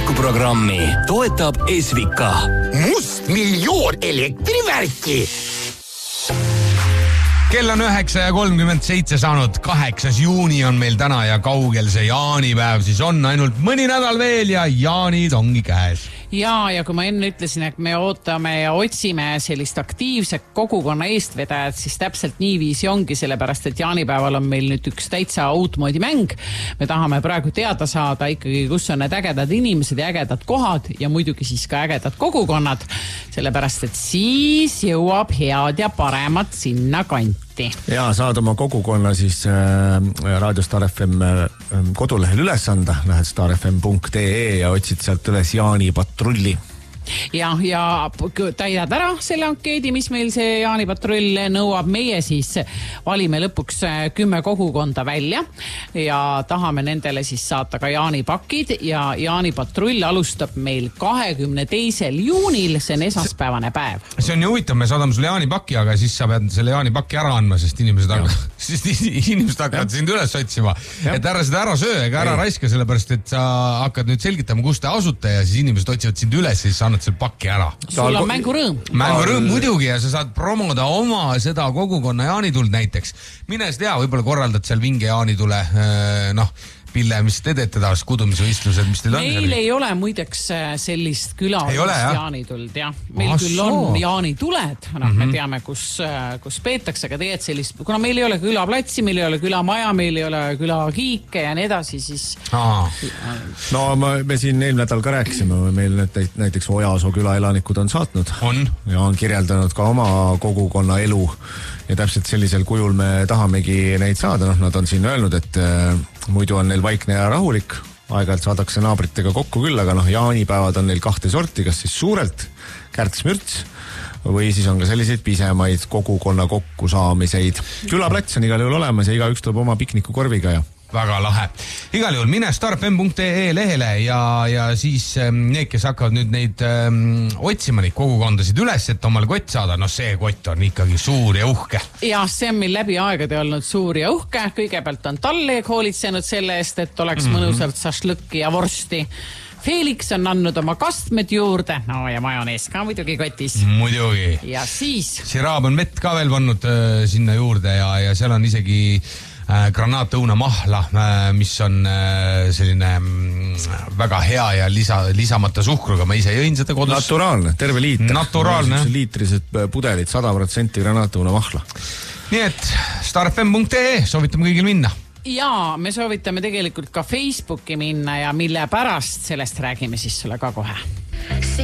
hommikuprogrammi toetab Esvika. Mustmiljoon elektrivärki. Kell on 9:37 saanud, 8. juuni on meil täna ja kaugel see jaanipäev siis on, ainult mõni nädal veel ja jaanid ongi käes. Ja kui ma enne ütlesin, et me ootame ja otsime sellist aktiivset kogukonna eestvedajat, siis täpselt niiviisi ongi, sellepärast et jaanipäeval on meil nüüd üks täitsa uutmoodi mäng. Me tahame praegu teada saada ikkagi, kus on need ägedad inimesed ja ägedad kohad ja muidugi siis ka ägedad kogukonnad, sellepärast et siis jõuab head ja paremat sinna kanti. Ja saad oma kogukonna siis Raadio Star FM kodulehel üles anda, lähed starfm.ee ja otsid sealt üles Jaani patrulli. Ja täidad ära selle ankeedi, mis meil see jaanipatrull nõuab. Meie siis valime lõpuks 10 kogukonda välja ja tahame nendele siis saata ka jaanipakid ja jaanipatrull alustab meil 22. juunil, see on esmaspäevane päev. See on ju huvitav, me saadame sulle jaanipaki, aga siis sa pead selle jaanipaki ära andma, sest inimesed hakkavad sind üles otsima. Et ära seda ära söö ega ära raiska, sellepärast et sa hakkad nüüd selgitama, kus te asute ja siis inimesed otsivad sind üles ja siis annad selle paki ära. Sul on mängurõõm. Mängurõõm muidugi ja sa saad promoda oma seda kogukonna jaanituld näiteks. Mine siis tea, võib-olla korraldad seal vinge jaanitule, Pille, mis te teete taas kudumisvõistlused, mis teil on? Meil ei ole muideks sellist külalist jaanituld, jah. Meil küll on jaanituled, me teame, kus peetakse, aga tegelikult sellist, kuna meil ei ole külaplatsi, meil ei ole külamaja, meil ei ole külakiike ja nii edasi, siis... No me siin eelmine nädal ka rääkisime, meil näiteks Ojasoo küla elanikud on saatnud. Ja on kirjeldanud ka oma kogukonna elu ja täpselt sellisel kujul me tahamegi neid saada. Nad on siin öelnud, et muidu on neil vaikne ja rahulik, aeg-ajalt saadakse naabritega kokku küll, aga jaanipäevad on neil 2 sorti, kas siis suurelt kärts-mürts või siis on ka selliseid pisemaid kogukonna kokkusaamiseid. Külaplats on igal juhul olemas ja igaüks tuleb oma piknikukorviga ja väga lahe. Igal juhul mine starfm.ee lehele ja siis need, kes hakkavad nüüd neid otsima neid kogukondasid üles, et omale kott saada, see kott on ikkagi suur ja uhke. Ja see on meil läbi aegade olnud suur ja uhke. Kõigepealt on Talleeg hoolitsenud selle eest, et oleks mõnusalt sašlõkki ja vorsti. Felix on andnud oma kastmed juurde, ja majonees ka muidugi kotis. Muidugi. Ja siis... Siraab on vett ka veel pannud sinna juurde ja seal on isegi granaatõuna mahla, mis on selline väga hea ja lisamata suhkruga. Ma ise jõin seda kodus. Naturaalne, terve liiter. Naturaalne. Liitrised pudelid, 100% granaatõuna mahla. Nii et starfm.ee soovitame kõigil minna. Ja me soovitame tegelikult ka Facebooki minna ja mille pärast sellest räägime siis sulle ka kohe.